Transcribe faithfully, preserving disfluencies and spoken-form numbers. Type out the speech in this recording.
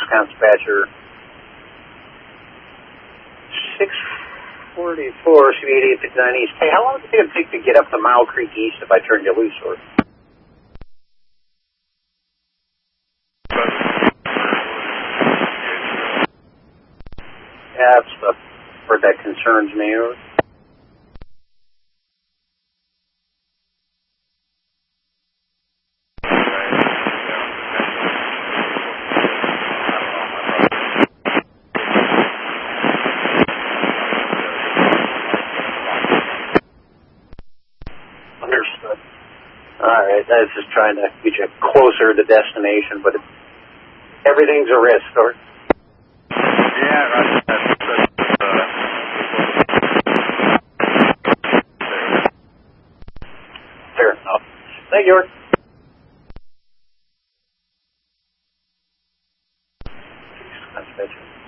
Wisconsin dispatcher. six forty-four, C B eighty-eight fifty-nine East. Hey, how long does it take to get up to Mile Creek East if I turn you loose, or? Yeah, that's the part that concerns me. Understood. All right, I was just trying to get you closer to destination, but it, everything's a risk, or? Yeah, right. That's, that's, uh, Fair enough. Thank you, York. That's better.